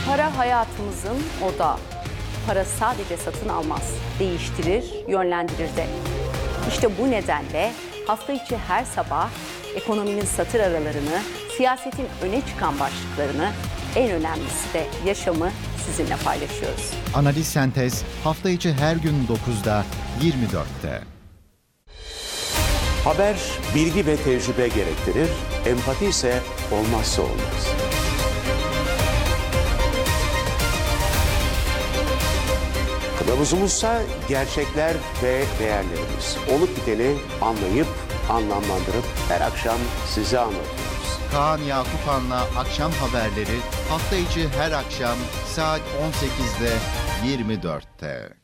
Para hayatımızın odağı. Para sadece satın almaz, değiştirir, yönlendirir de. İşte bu nedenle hafta içi her sabah ekonominin satır aralarını, siyasetin öne çıkan başlıklarını, en önemlisi de yaşamı sizinle paylaşıyoruz. Analiz Sentez hafta içi her gün 9'da 24'te. Haber, bilgi ve tecrübe gerektirir, empati ise olmazsa olmaz. Kılavuzumuzsa gerçekler ve değerlerimiz. Olup biteni anlayıp, anlamlandırıp her akşam size anlatıyoruz. Kaan Yakupan'la akşam haberleri hafta içi her akşam saat 18'de 24'te.